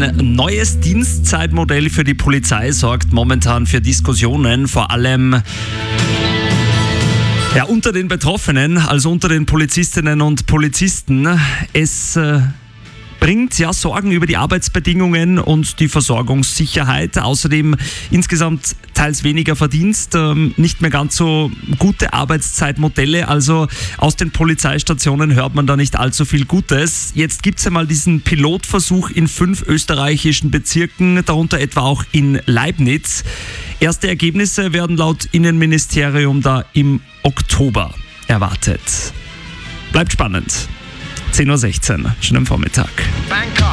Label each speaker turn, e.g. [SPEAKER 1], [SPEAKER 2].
[SPEAKER 1] Ein neues Dienstzeitmodell für die Polizei sorgt momentan für Diskussionen, vor allem unter den Betroffenen, also unter den Polizistinnen und Polizisten. Es bringt Sorgen über die Arbeitsbedingungen und die Versorgungssicherheit. Außerdem insgesamt teils weniger Verdienst, nicht mehr ganz so gute Arbeitszeitmodelle. Also aus den Polizeistationen hört man da nicht allzu viel Gutes. Jetzt gibt es einmal diesen Pilotversuch in 5 österreichischen Bezirken, darunter etwa auch in Leibniz. Erste Ergebnisse werden laut Innenministerium da im Oktober erwartet. Bleibt spannend. 10.16 Uhr, schon am Vormittag.
[SPEAKER 2] Bangkok.